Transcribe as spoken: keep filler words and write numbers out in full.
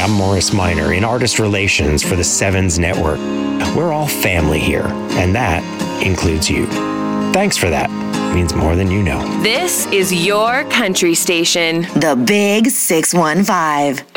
I'm Morris Minor in Artist Relations for the Sevens Network. We're all family here, and that includes you. Thanks for that. It means more than you know. This is your country station. The Big six one five.